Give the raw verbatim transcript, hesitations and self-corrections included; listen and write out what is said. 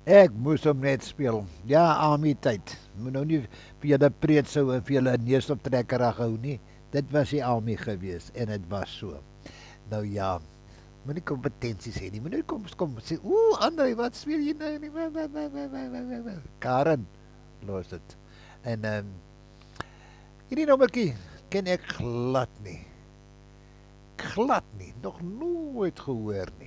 Ek moes hom net speel. Ja, Ami tyd. Moet nou nie vir julle preetsou en vir julle neus op trekkerig hou nie. Dit was die Ami gewees en dit was so. Nou ja, moenie kompetensie sê nie. Moenie kom kom sê, "Ooh, Andre, wat speel jy nou nie?" Wa- wa- wa- wa- wa- wa- wa- wa." Karen, los dit. En ehm um, hierdie nommertjie ken ek glad nie. Glad nie, nog nooit gehoor nie.